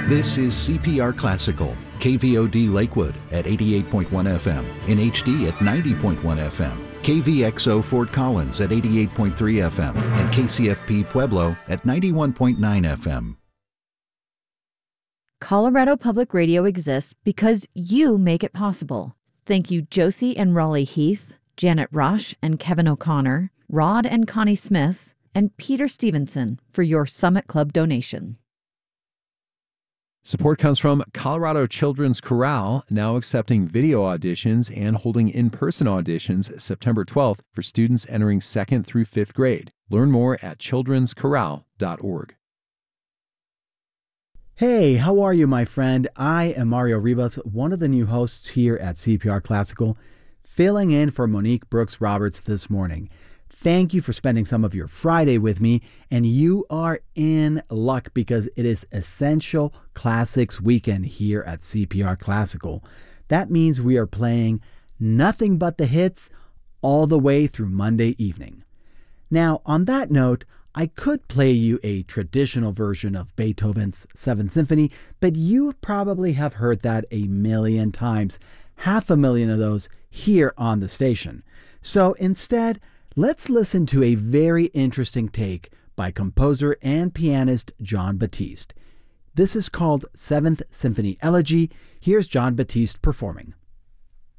This is CPR Classical, KVOD Lakewood at 88.1 FM, in HD at 90.1 FM, KVXO Fort Collins at 88.3 FM, and KCFP Pueblo at 91.9 FM. Colorado Public Radio exists because you make it possible. Thank you Josie and Raleigh Heath, Janet Rush and Kevin O'Connor, Rod and Connie Smith, and Peter Stevenson for your Summit Club donation. Support comes from Colorado Children's Chorale, now accepting video auditions and holding in-person auditions September 12th for students entering 2nd through 5th grade. Learn more at children'schorale.org. Hey, how are you, my friend? I am Mario Rivas, one of the new hosts here at CPR Classical, filling in for Monique Brooks Roberts this morning. Thank you for spending some of your Friday with me, and you are in luck because it is Essential Classics Weekend here at CPR Classical. That means we are playing nothing but the hits all the way through Monday evening. Now, on that note, I could play you a traditional version of Beethoven's Seventh Symphony, but you probably have heard that a million times, 500,000 of those here on the station. So instead, let's listen to a very interesting take by composer and pianist Jon Batiste. This is called Seventh Symphony Elegy. Here's Jon Batiste performing.